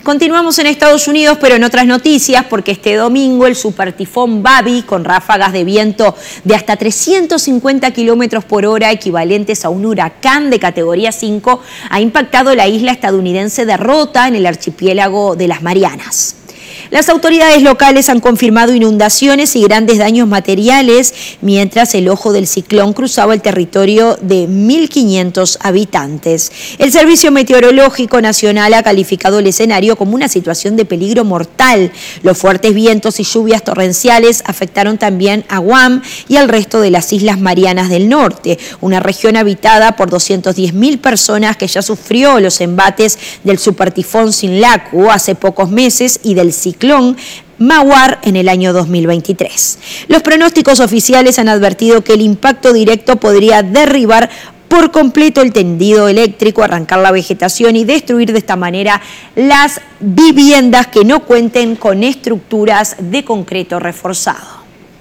Continuamos en Estados Unidos, pero en otras noticias, porque este domingo el supertifón Babi, con ráfagas de viento de hasta 350 kilómetros por hora, equivalentes a un huracán de categoría 5, ha impactado la isla estadounidense de Rota, en el archipiélago de las Marianas. Las autoridades locales han confirmado inundaciones y grandes daños materiales, mientras el ojo del ciclón cruzaba el territorio de 1.500 habitantes. El Servicio Meteorológico Nacional ha calificado el escenario como una situación de peligro mortal. Los fuertes vientos y lluvias torrenciales afectaron también a Guam y al resto de las Islas Marianas del Norte, una región habitada por 210.000 personas que ya sufrió los embates del supertifón Sinlaku hace pocos meses y del ciclón Mawar en el año 2023. Los pronósticos oficiales han advertido que el impacto directo podría derribar por completo el tendido eléctrico, arrancar la vegetación y destruir de esta manera las viviendas que no cuenten con estructuras de concreto reforzado.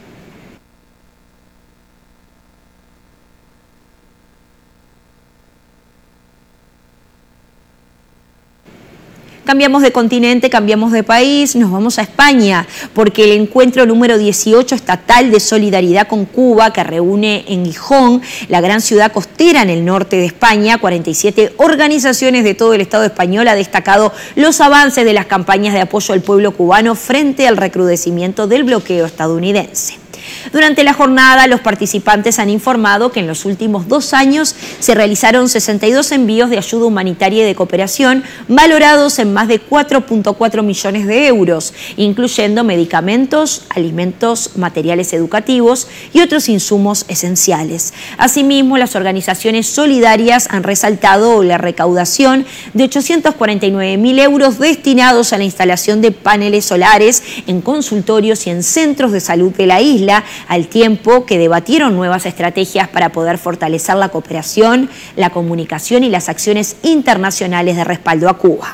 Cambiamos de continente, cambiamos de país, nos vamos a España, porque el encuentro número 18 estatal de solidaridad con Cuba, que reúne en Gijón, la gran ciudad costera en el norte de España, 47 organizaciones de todo el Estado español, ha destacado los avances de las campañas de apoyo al pueblo cubano frente al recrudecimiento del bloqueo estadounidense. Durante la jornada, los participantes han informado que en los últimos 2 años se realizaron 62 envíos de ayuda humanitaria y de cooperación valorados en más de 4.4 millones de euros, incluyendo medicamentos, alimentos, materiales educativos y otros insumos esenciales. Asimismo, las organizaciones solidarias han resaltado la recaudación de 849.000 euros destinados a la instalación de paneles solares en consultorios y en centros de salud de la isla, al tiempo que debatieron nuevas estrategias para poder fortalecer la cooperación, la comunicación y las acciones internacionales de respaldo a Cuba.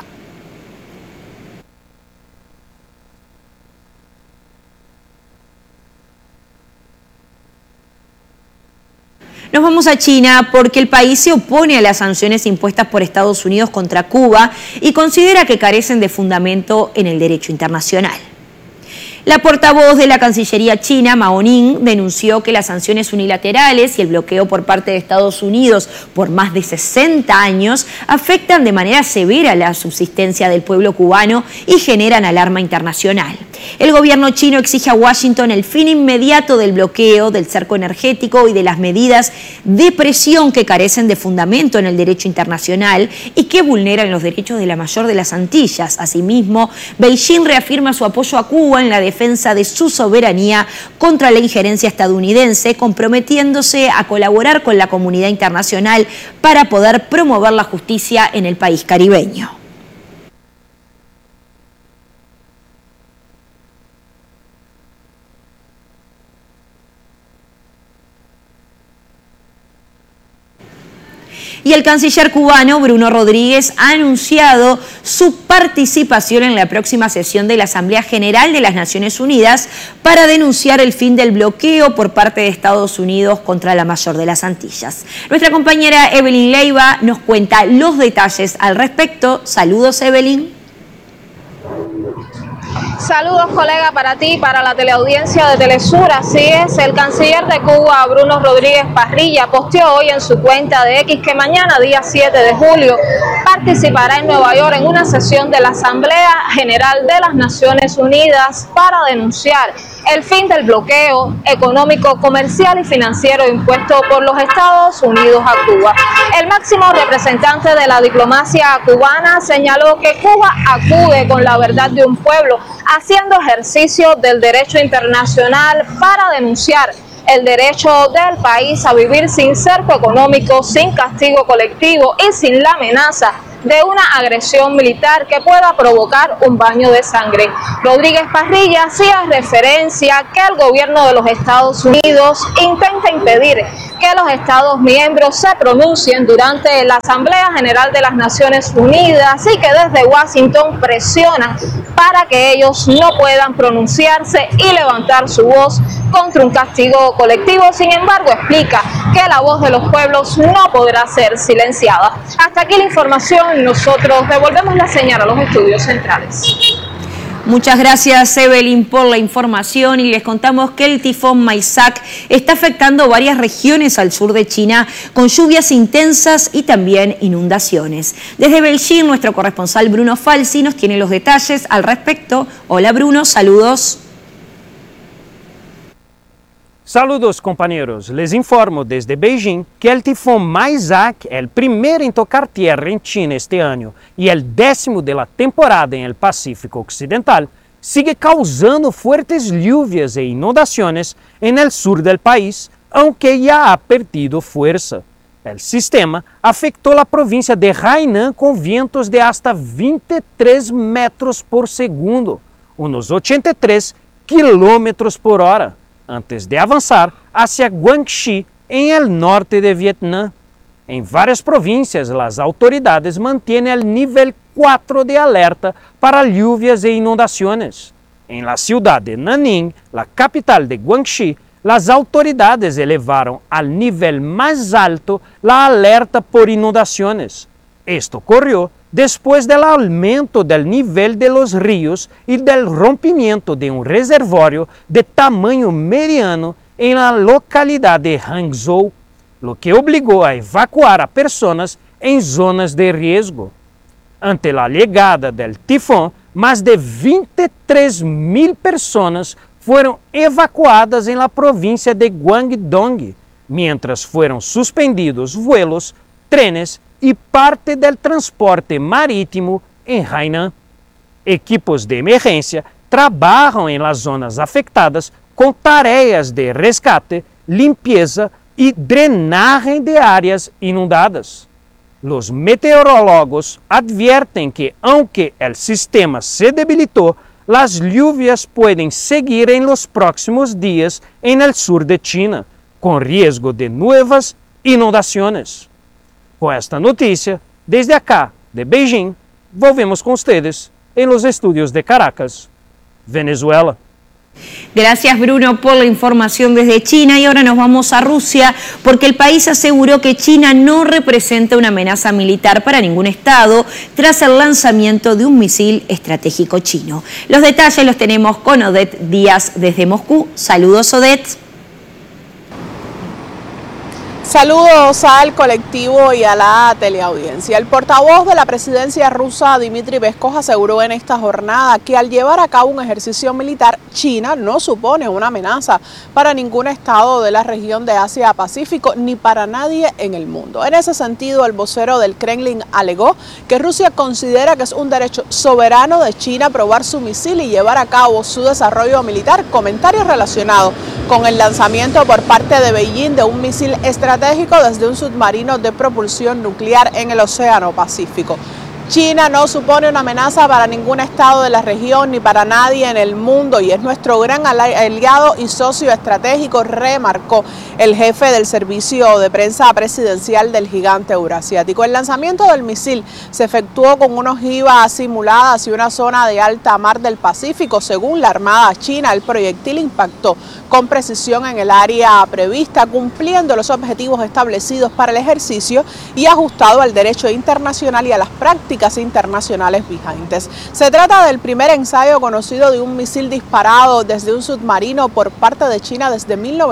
Nos vamos a China porque el país se opone a las sanciones impuestas por Estados Unidos contra Cuba y considera que carecen de fundamento en el derecho internacional. La portavoz de la Cancillería china, Mao Ning, denunció que las sanciones unilaterales y el bloqueo por parte de Estados Unidos por más de 60 años afectan de manera severa la subsistencia del pueblo cubano y generan alarma internacional. El gobierno chino exige a Washington el fin inmediato del bloqueo, del cerco energético y de las medidas de presión que carecen de fundamento en el derecho internacional y que vulneran los derechos de la mayor de las Antillas. Asimismo, Beijing reafirma su apoyo a Cuba en la defensa de su soberanía contra la injerencia estadounidense, comprometiéndose a colaborar con la comunidad internacional para poder promover la justicia en el país caribeño. Y el canciller cubano, Bruno Rodríguez, ha anunciado su participación en la próxima sesión de la Asamblea General de las Naciones Unidas para denunciar el fin del bloqueo por parte de Estados Unidos contra la mayor de las Antillas. Nuestra compañera Evelyn Leiva nos cuenta los detalles al respecto. Saludos, Evelyn. Saludos, colega, para ti y para la teleaudiencia de Telesur. Así es, el canciller de Cuba, Bruno Rodríguez Parrilla, posteó hoy en su cuenta de X que mañana, día 7 de julio, participará en Nueva York en una sesión de la Asamblea General de las Naciones Unidas para denunciar el fin del bloqueo económico, comercial y financiero impuesto por los Estados Unidos a Cuba. El máximo representante de la diplomacia cubana señaló que Cuba acude con la verdad de un pueblo, haciendo ejercicio del derecho internacional para denunciar el derecho del país a vivir sin cerco económico, sin castigo colectivo y sin la amenaza de una agresión militar que pueda provocar un baño de sangre. Rodríguez Parrilla hacía referencia que el gobierno de los Estados Unidos intenta impedir que los Estados miembros se pronuncien durante la Asamblea General de las Naciones Unidas y que desde Washington presiona para que ellos no puedan pronunciarse y levantar su voz contra un castigo colectivo. Sin embargo, explica que la voz de los pueblos no podrá ser silenciada. Hasta aquí la información. Nosotros devolvemos la señal a los estudios centrales. Muchas gracias, Evelyn, por la información, y les contamos que el tifón Maisak está afectando varias regiones al sur de China con lluvias intensas y también inundaciones. Desde Beijing, nuestro corresponsal Bruno Falsi nos tiene los detalles al respecto. Hola Bruno, saludos. Saludos compañeros, les informo desde Beijing que el tifón Maisak, el primero en tocar tierra en China este año y el 10º de la temporada en el Pacífico Occidental, sigue causando fuertes lluvias e inundaciones en el sur del país, aunque ya ha perdido fuerza. El sistema afectó la provincia de Hainan con vientos de hasta 23 metros por segundo, unos 83 kilómetros por hora, antes de avanzar hacia Guangxi, en el norte de Vietnam. En varias provincias, las autoridades mantienen el nivel 4 de alerta para lluvias e inundaciones. En la ciudad de Nanning, la capital de Guangxi, las autoridades elevaron al nivel más alto la alerta por inundaciones. Esto ocurrió después del aumento del nivel de los ríos y del rompimiento de un reservorio de tamaño mediano en la localidad de Hangzhou, lo que obligó a evacuar a personas en zonas de riesgo. Ante la llegada del tifón, más de 23.000 personas fueron evacuadas en la provincia de Guangdong, mientras fueron suspendidos vuelos, trenes y parte del transporte marítimo en Hainan. Equipos de emergencia trabajan en las zonas afectadas con tareas de rescate, limpieza y drenaje de áreas inundadas. Los meteorólogos advierten que, aunque el sistema se debilitó, las lluvias pueden seguir en los próximos días en el sur de China, con riesgo de nuevas inundaciones. Con esta noticia, desde acá, de Beijing, volvemos con ustedes en los estudios de Caracas, Venezuela. Gracias Bruno por la información desde China, y ahora nos vamos a Rusia porque el país aseguró que China no representa una amenaza militar para ningún estado tras el lanzamiento de un misil estratégico chino. Los detalles los tenemos con Odette Díaz desde Moscú. Saludos Odette. Saludos al colectivo y a la teleaudiencia. El portavoz de la presidencia rusa, Dmitry Peskov, aseguró en esta jornada que al llevar a cabo un ejercicio militar, China no supone una amenaza para ningún estado de la región de Asia-Pacífico ni para nadie en el mundo. En ese sentido, el vocero del Kremlin alegó que Rusia considera que es un derecho soberano de China probar su misil y llevar a cabo su desarrollo militar. Comentarios relacionados con el lanzamiento por parte de Beijing de un misil estratégico desde un submarino de propulsión nuclear en el Océano Pacífico. China no supone una amenaza para ningún estado de la región ni para nadie en el mundo y es nuestro gran aliado y socio estratégico, remarcó el jefe del servicio de prensa presidencial del gigante eurasiático. El lanzamiento del misil se efectuó con una ojiva simulada hacia una zona de alta mar del Pacífico. Según la Armada China, el proyectil impactó con precisión en el área prevista, cumpliendo los objetivos establecidos para el ejercicio y ajustado al derecho internacional y a las prácticas internacionales vigentes. Se trata del primer ensayo conocido de un misil disparado desde un submarino por parte de China desde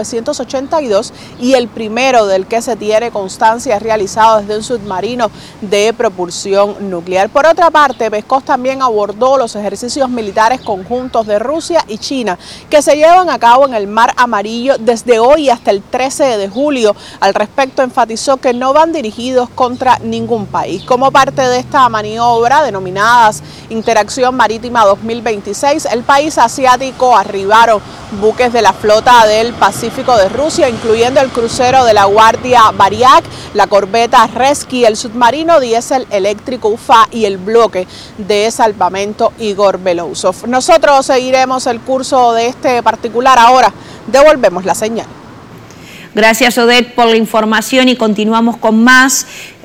1982 y el primero del que se tiene constancia realizado desde un submarino de propulsión nuclear. Por otra parte, Peskov también abordó los ejercicios militares conjuntos de Rusia y China que se llevan a cabo en el Mar Amarillo desde hoy hasta el 13 de julio. Al respecto, enfatizó que no van dirigidos contra ningún país. Como parte de esta maniobra denominadas Interacción Marítima 2026, el país asiático arribaron buques de la flota del Pacífico de Rusia, incluyendo el crucero de la Guardia Variak, la corbeta Resky, el submarino diésel eléctrico UFA y el bloque de salvamento Igor Belousov. Nosotros seguiremos el curso de este particular. Ahora devolvemos la señal. Gracias Odette por la información y continuamos con más.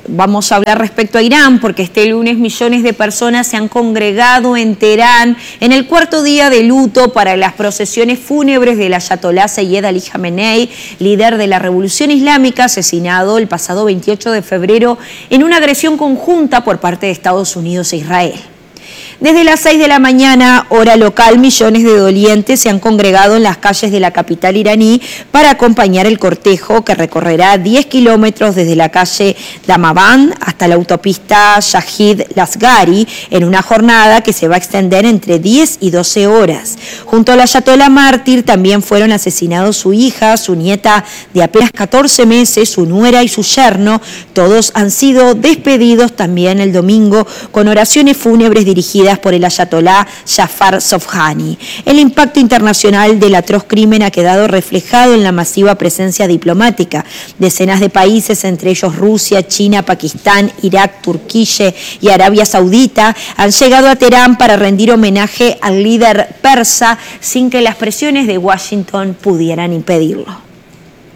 Vamos a hablar respecto a Irán, porque este lunes millones de personas se han congregado en Teherán en el cuarto día de luto para las procesiones fúnebres del ayatolá Seyed Ali Jamenei, líder de la revolución islámica, asesinado el pasado 28 de febrero en una agresión conjunta por parte de Estados Unidos e Israel. Desde las 6 de la mañana, hora local, millones de dolientes se han congregado en las calles de la capital iraní para acompañar el cortejo que recorrerá 10 kilómetros desde la calle Damavand hasta la autopista Shahid Lasgari, en una jornada que se va a extender entre 10 y 12 horas. Junto al ayatolá mártir también fueron asesinados su hija, su nieta de apenas 14 meses, su nuera y su yerno. Todos han sido despedidos también el domingo con oraciones fúnebres dirigidas por el ayatolá Jafar Sobhani. El impacto internacional del atroz crimen ha quedado reflejado en la masiva presencia diplomática. Decenas de países, entre ellos Rusia, China, Pakistán, Irak, Turquía y Arabia Saudita, han llegado a Teherán para rendir homenaje al líder persa sin que las presiones de Washington pudieran impedirlo.